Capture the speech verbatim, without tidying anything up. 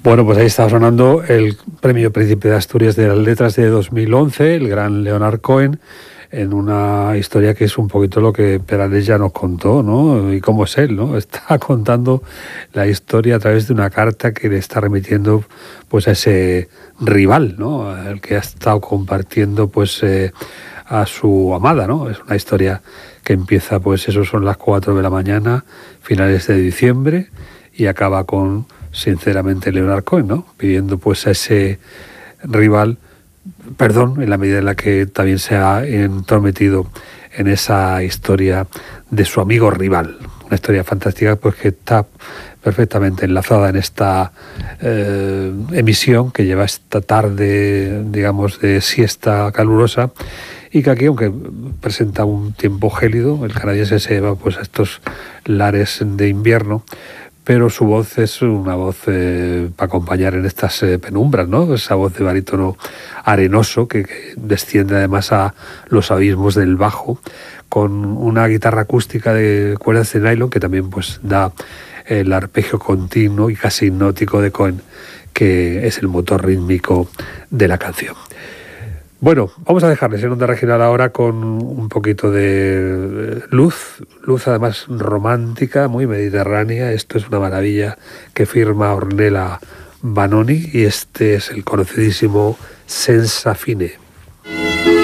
Bueno, pues ahí estaba sonando el Premio Príncipe de Asturias de las Letras de dos mil once, el gran Leonard Cohen, en una historia que es un poquito lo que Perales ya nos contó, ¿no? Y cómo es él, ¿no? Está contando la historia a través de una carta que le está remitiendo pues a ese rival, ¿no? Al que ha estado compartiendo pues eh, a su amada, ¿no? Es una historia que empieza, pues eso son las cuatro de la mañana, finales de diciembre, y acaba con, sinceramente, Leonard Cohen, ¿no? Pidiendo pues a ese rival perdón, en la medida en la que también se ha entrometido en esa historia de su amigo rival. Una historia fantástica pues que está perfectamente enlazada en esta eh, emisión que lleva esta tarde, digamos, de siesta calurosa, y que aquí, aunque presenta un tiempo gélido, el canadiense se lleva pues a estos lares de invierno, pero su voz es una voz eh, para acompañar en estas eh, penumbras, ¿no? Esa voz de barítono arenoso que, que desciende además a los abismos del bajo, con una guitarra acústica de cuerdas de nylon que también pues da el arpegio continuo y casi hipnótico de Cohen, que es el motor rítmico de la canción. Bueno, vamos a dejarles en Onda Regional ahora con un poquito de luz, luz además romántica, muy mediterránea. Esto es una maravilla que firma Ornella Vanoni y este es el conocidísimo Senza Fine.